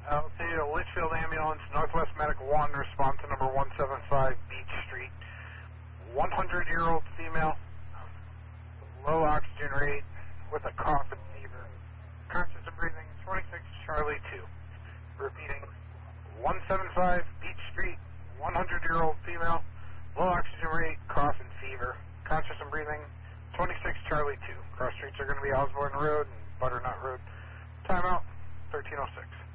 Altea Litchfield Ambulance, Northwest Medical 1, response to number 175 Beach Street. 100-year-old female, low oxygen rate, with a cough and fever. Conscious of breathing, 26 Charlie 2. Repeating, 175 Beach Street, 100-year-old female, low oxygen rate, cough and fever. Conscious and breathing, 26 Charlie 2. Cross streets are going to be Osborne Road and Butternut Road. Timeout, 1306.